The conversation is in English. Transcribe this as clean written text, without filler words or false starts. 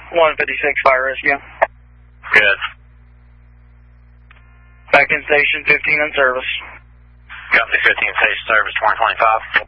156 fire rescue. Good. Back in station 15 in service. Company 15 station service 125.